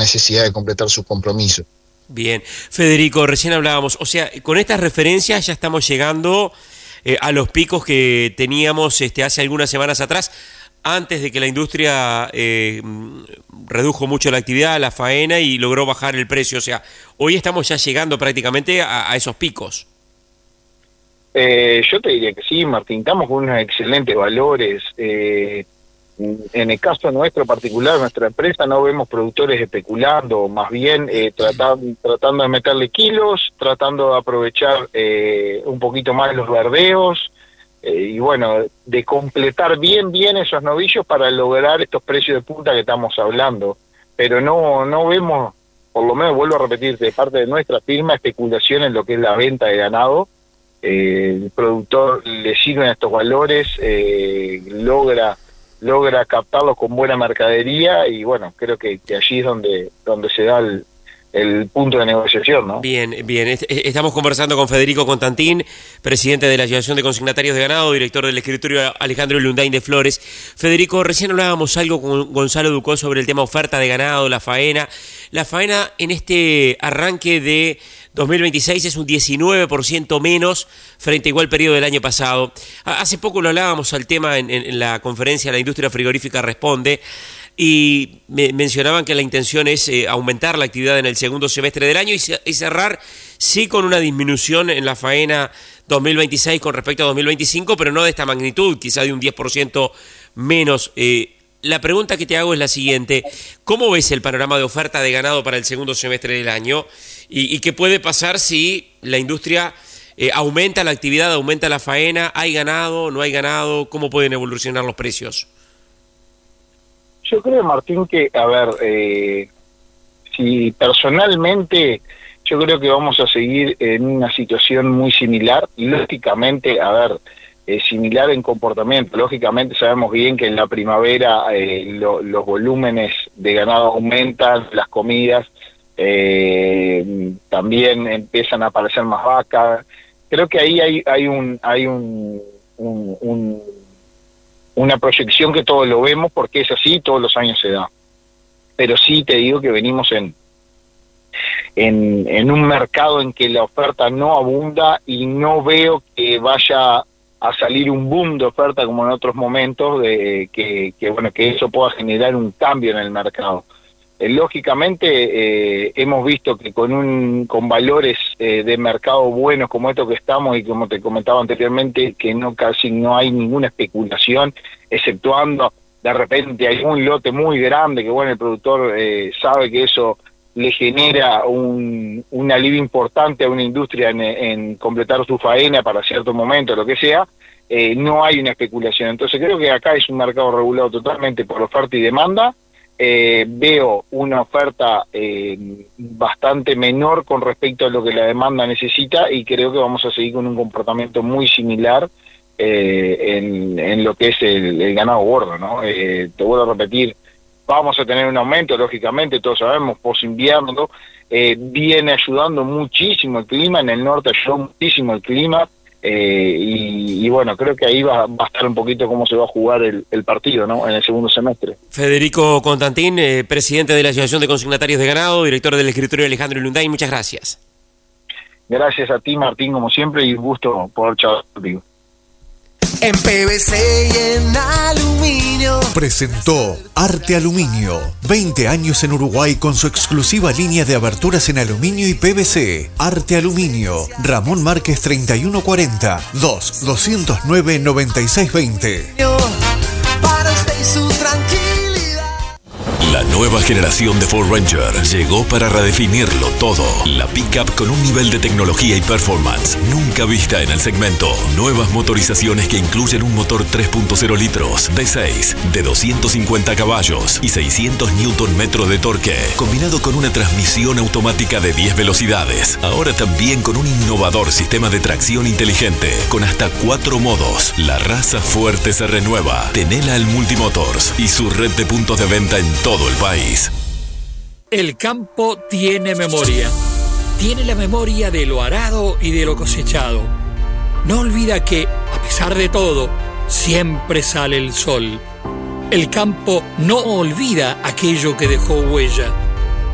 necesidad de completar sus compromisos. Bien, Federico, recién hablábamos, o sea, con estas referencias ya estamos llegando a los picos que teníamos hace algunas semanas atrás, antes de que la industria redujo mucho la actividad, la faena y logró bajar el precio. O sea, hoy estamos ya llegando prácticamente a esos picos. Yo te diría que sí, Martín, estamos con unos excelentes valores. En el caso nuestro particular, nuestra empresa, no vemos productores especulando, más bien tratando de meterle kilos, tratando de aprovechar un poquito más los verdeos, y bueno, de completar bien esos novillos para lograr estos precios de punta que estamos hablando. Pero no vemos, por lo menos vuelvo a repetir, de parte de nuestra firma, especulación en lo que es la venta de ganado. El productor le sirven estos valores, logra captarlos con buena mercadería y bueno, creo que allí es donde se da el punto de negociación, ¿no? Bien. Estamos conversando con Federico Constantín, presidente de la Asociación de Consignatarios de Ganado, director del escritorio Alejandro Lundain de Flores. Federico, recién hablábamos algo con Gonzalo Ducó sobre el tema oferta de ganado, la faena. La faena en este arranque de 2026 es un 19% menos frente a igual periodo del año pasado. Hace poco lo hablábamos al tema en la conferencia La Industria Frigorífica Responde, y mencionaban que la intención es aumentar la actividad en el segundo semestre del año y cerrar sí con una disminución en la faena 2026 con respecto a 2025, pero no de esta magnitud, quizá de un 10% menos. La pregunta que te hago es la siguiente: ¿cómo ves el panorama de oferta de ganado para el segundo semestre del año? ¿Y qué puede pasar si la industria aumenta la actividad, aumenta la faena? ¿Hay ganado, no hay ganado? ¿Cómo pueden evolucionar los precios? Yo creo, Martín, que, a ver, si personalmente yo creo que vamos a seguir en una situación muy similar, y lógicamente, a ver, similar en comportamiento. Lógicamente sabemos bien que en la primavera los volúmenes de ganado aumentan, las comidas, también empiezan a aparecer más vacas. Creo que ahí hay una proyección que todos lo vemos porque es así, todos los años se da. Pero sí te digo que venimos en un mercado en que la oferta no abunda y no veo que vaya a salir un boom de oferta como en otros momentos, que eso pueda generar un cambio en el mercado. Lógicamente hemos visto que con valores de mercado buenos como estos que estamos, y como te comentaba anteriormente, que casi no hay ninguna especulación, exceptuando de repente hay un lote muy grande que bueno, el productor sabe que eso le genera un alivio importante a una industria en completar su faena para cierto momento, lo que sea. No hay una especulación. Entonces creo que acá es un mercado regulado totalmente por oferta y demanda. Veo una oferta bastante menor con respecto a lo que la demanda necesita, y creo que vamos a seguir con un comportamiento muy similar en lo que es el ganado gordo, ¿no? Te vuelvo a repetir, vamos a tener un aumento, lógicamente, todos sabemos, post-invierno, viene ayudando muchísimo el clima, en el norte ayudó muchísimo el clima, y bueno, creo que ahí va a estar un poquito cómo se va a jugar el partido, ¿no?, en el segundo semestre. Federico Constantín, presidente de la Asociación de Consignatarios de Ganado, director del escritorio Alejandro Lundain, muchas gracias. Gracias a ti, Martín, como siempre, y un gusto poder charlar contigo. En PVC y en aluminio. Presentó Arte Aluminio. 20 años en Uruguay con su exclusiva línea de aberturas en aluminio y PVC. Arte Aluminio. Ramón Márquez 3140 209 9620. Para usted y su tranquilidad. La nueva generación de Ford Ranger llegó para redefinirlo todo. La pickup con un nivel de tecnología y performance nunca vista en el segmento. Nuevas motorizaciones que incluyen un motor 3.0 litros V6 de 250 caballos y 600 Nm de torque, combinado con una transmisión automática de 10 velocidades. Ahora también con un innovador sistema de tracción inteligente con hasta 4 modos. La raza fuerte se renueva. Tenela al Multimotors y su red de puntos de venta en todo el país. El campo tiene memoria. Tiene la memoria de lo arado y de lo cosechado. No olvida que, a pesar de todo, siempre sale el sol. El campo no olvida aquello que dejó huella.